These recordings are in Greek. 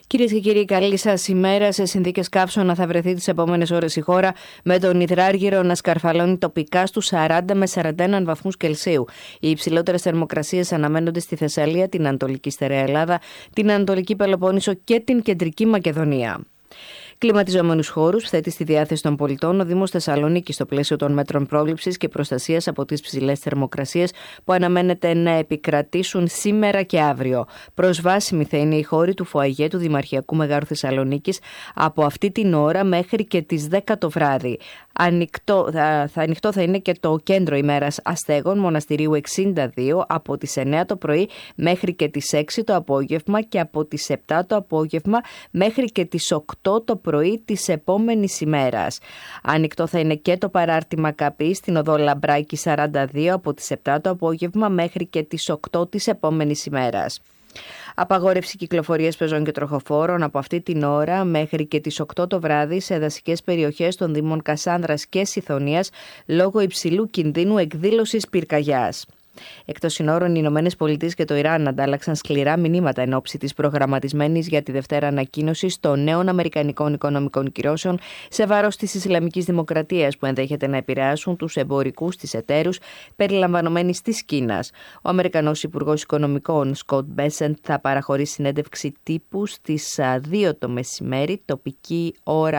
Κυρίες και κύριοι, καλή σας ημέρα. Σε συνθήκες καύσωνα θα βρεθεί τις επόμενες ώρες η χώρα, με τον υδράργυρο να σκαρφαλώνει τοπικά στους 40 με 41 βαθμούς Κελσίου. Οι υψηλότερες θερμοκρασίες αναμένονται στη Θεσσαλία, την Ανατολική Στερεά Ελλάδα, την Ανατολική Πελοπόννησο και την Κεντρική Μακεδονία. Κλιματιζόμενους χώρους θέτει στη διάθεση των πολιτών ο Δήμος Θεσσαλονίκης στο πλαίσιο των μέτρων πρόληψης και προστασίας από τις ψηλές θερμοκρασίες που αναμένεται να επικρατήσουν σήμερα και αύριο. Προσβάσιμοι θα είναι οι χώροι του φοαγέ του Δημαρχιακού Μεγάρου Θεσσαλονίκης από αυτή την ώρα μέχρι και τις 10 το βράδυ. Ανοιχτό θα είναι και το κέντρο ημέρας αστέγων Μοναστηρίου 62 από τις 9 το πρωί μέχρι και τις 6 το απόγευμα και από τις 7 το απόγευμα μέχρι και τις 8 το πρωί της επόμενης ημέρας. Ανοιχτό θα είναι και το παράρτημα Καπή στην οδό Λαμπράκη 42 από τις 7 το απόγευμα μέχρι και τις 8 της επόμενης ημέρας. Απαγόρευση κυκλοφορίας πεζών και τροχοφόρων από αυτή την ώρα μέχρι και τις 8 το βράδυ σε δασικές περιοχές των Δήμων Κασάνδρας και Σιθωνίας λόγω υψηλού κινδύνου εκδήλωσης πυρκαγιάς. Εκτός συνόρων, οι Ηνωμένες Πολιτείες και το Ιράν αντάλλαξαν σκληρά μηνύματα εν ώψη της προγραμματισμένης για τη Δευτέρα ανακοίνωσης των νέων αμερικανικών οικονομικών κυρώσεων σε βάρος της Ισλαμικής Δημοκρατίας που ενδέχεται να επηρεάσουν τους εμπορικούς της εταίρους περιλαμβανομένης της Κίνας. Ο Αμερικανός Υπουργός Οικονομικών Σκοτ Μπέσεντ θα παραχωρήσει συνέντευξη τύπου στις 2 το μεσημέρι, τοπική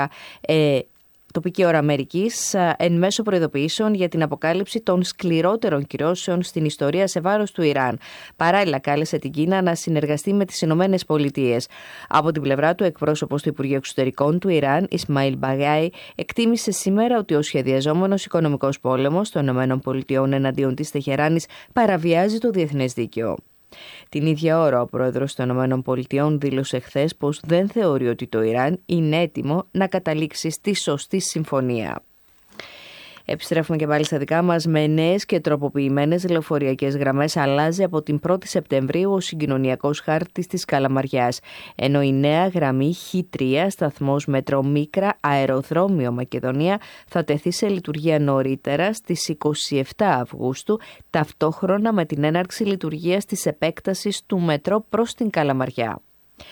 ώρα Αμερικής, εν μέσω προειδοποιήσεων για την αποκάλυψη των σκληρότερων κυρώσεων στην ιστορία σε βάρος του Ιράν. Παράλληλα, κάλεσε την Κίνα να συνεργαστεί με τις Ηνωμένες Πολιτείες. Από την πλευρά του, εκπρόσωπος του Υπουργείου Εξωτερικών του Ιράν, Ισμαήλ Μπαγάι, εκτίμησε σήμερα ότι ο σχεδιαζόμενος οικονομικός πόλεμος των ΗΠΑ εναντίον της Τεχεράνης παραβιάζει το διεθνές δίκαιο. Την ίδια ώρα, ο πρόεδρος των ΗΠΑ δήλωσε χθες πως δεν θεωρεί ότι το Ιράν είναι έτοιμο να καταλήξει στη σωστή συμφωνία. Επιστρέφουμε και πάλι στα δικά μας. Με νέες και τροποποιημένες λεωφορειακές γραμμές αλλάζει από την 1η Σεπτεμβρίου ο συγκοινωνιακός χάρτης της Καλαμαριάς, ενώ η νέα γραμμή Χ3, σταθμός Μετρό Μίκρα, αεροδρόμιο Μακεδονία, θα τεθεί σε λειτουργία νωρίτερα στις 27 Αυγούστου, ταυτόχρονα με την έναρξη λειτουργίας της επέκτασης του μετρό προς την Καλαμαριά.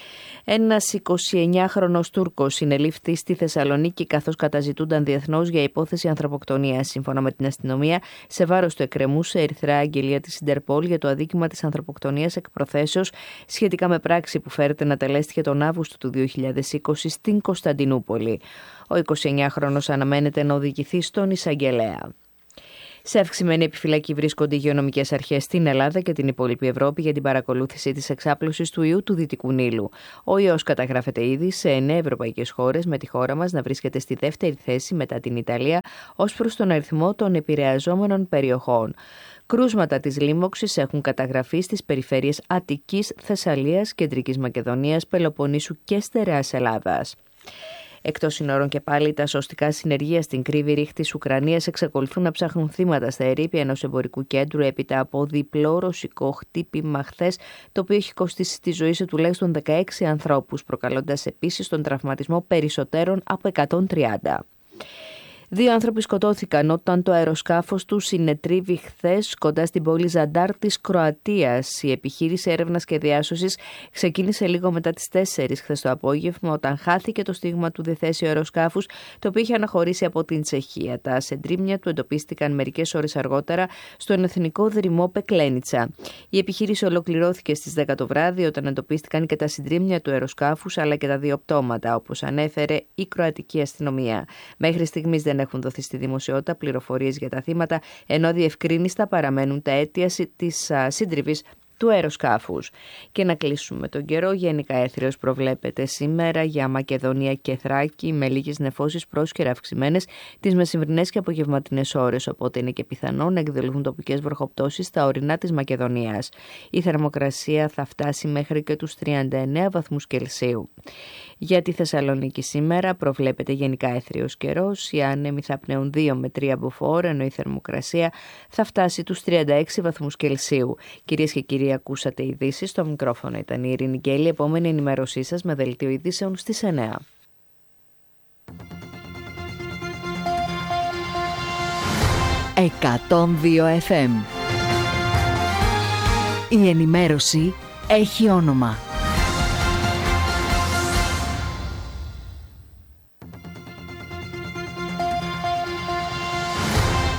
Ένας 29χρονος Τούρκος συνελήφθη στη Θεσσαλονίκη καθώς καταζητούνταν διεθνώς για υπόθεση ανθρωποκτονίας. Σύμφωνα με την αστυνομία, σε βάρος του εκκρεμούσε ερυθρά αγγελία της Ιντερπόλ για το αδίκημα της ανθρωποκτονίας εκ προθέσεως σχετικά με πράξη που φέρεται να τελέστηκε τον Αύγουστο του 2020 στην Κωνσταντινούπολη. Ο 29χρονος αναμένεται να οδηγηθεί στον εισαγγελέα. Σε αυξημένη επιφυλακή βρίσκονται οι υγειονομικές αρχές στην Ελλάδα και την υπόλοιπη Ευρώπη για την παρακολούθηση της εξάπλωσης του ιού του Δυτικού Νείλου. Ο ιός καταγράφεται ήδη σε 9 ευρωπαϊκές χώρες, με τη χώρα μας να βρίσκεται στη δεύτερη θέση μετά την Ιταλία ως προς τον αριθμό των επηρεαζόμενων περιοχών. Κρούσματα της λίμωξης έχουν καταγραφεί στις περιφέρειες Αττικής, Θεσσαλίας, Κεντρικής Μακεδονίας, Πελοποννήσου και Στερεάς Ελλάδας. Εκτός συνόρων και πάλι, τα σωστικά συνεργεία στην Κρήβη Ρίχ της Ουκρανίας εξακολουθούν να ψάχνουν θύματα στα ερείπια ενός εμπορικού κέντρου έπειτα από διπλό ρωσικό χτύπημα χθες, το οποίο έχει κοστίσει τη ζωή σε τουλάχιστον 16 ανθρώπους, προκαλώντας επίσης τον τραυματισμό περισσότερων από 130. 2 άνθρωποι σκοτώθηκαν όταν το αεροσκάφος του συνετρίβει χθες κοντά στην πόλη Ζαντάρ της Κροατίας. Η επιχείρηση έρευνας και διάσωσης ξεκίνησε λίγο μετά τις 4 χθες το απόγευμα, όταν χάθηκε το στίγμα του διθέσιου αεροσκάφους, το οποίο είχε αναχωρήσει από την Τσεχία. Τα συντρίμμια του εντοπίστηκαν μερικές ώρες αργότερα στον εθνικό δρυμό Πεκλένιτσα. Η επιχείρηση ολοκληρώθηκε στις 10 το βράδυ, όταν εντοπίστηκαν και τα συντρίμμια του αεροσκάφους αλλά και τα 2 πτώματα, όπως ανέφερε η κροατική αστυνομία. Μέχρι στιγμής δεν έχουν δοθεί στη δημοσιότητα πληροφορίες για τα θύματα, ενώ διευκρίνιστα παραμένουν τα αίτια της σύντριβης του αεροσκάφους. Και να κλείσουμε τον καιρό. Γενικά έθριος προβλέπεται σήμερα για Μακεδονία και Θράκη, με λίγες νεφώσεις πρόσκαιρα αυξημένες τις μεσημβρινές και απογευματινές ώρες, οπότε είναι και πιθανό να εκδηλωθούν τοπικές βροχοπτώσεις στα ορεινά της Μακεδονίας. Η θερμοκρασία θα φτάσει μέχρι και τους 39 βαθμούς Κελσίου. Για τη Θεσσαλονίκη σήμερα προβλέπεται γενικά έθριος καιρός. Οι άνεμοι θα πνέουν 2 με 3 μποφόρ, ενώ η θερμοκρασία θα φτάσει τους 36 βαθμούς Κελσίου. Κυρίες και κύριοι, ακούσατε ειδήσεις. Στο μικρόφωνο ήταν η Ειρήνη Γκέλη. Επόμενη ενημέρωσή σας με δελτίο ειδήσεων στις 9. 102 FM. Η ενημέρωση έχει όνομα.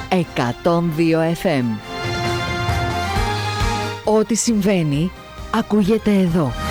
102 FM. Ό,τι συμβαίνει, ακούγεται εδώ.